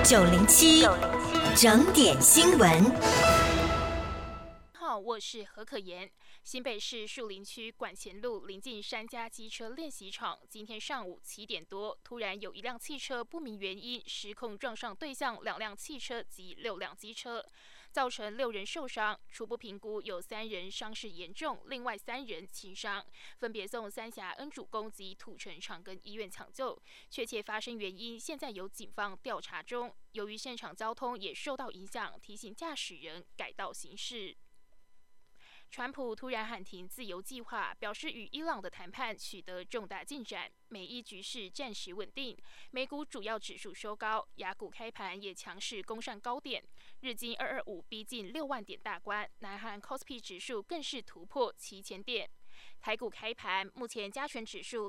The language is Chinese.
907整点新闻。 好，我是何可言。新北市树林区管前路临近山家机车练习场，今天上午7点多，突然有一辆汽车不明原因失控撞上对向2辆汽车及6辆机车，造成6人受伤。初步评估有3人伤势严重，另外3人轻伤，分别送三峡恩主公及土城长庚医院抢救。确切发生原因现在由警方调查中。由于现场交通也受到影响，提醒驾驶人改道行驶。川普突然喊停自由计划，表示与伊朗的谈判取得重大进展，美伊局势暂时稳定。美股主要指数收高，亚股开盘也强势攻上高点，日经225逼近6万点大关，南韩 KOSPI 指数更是突破7000点。台股开盘，目前加权指数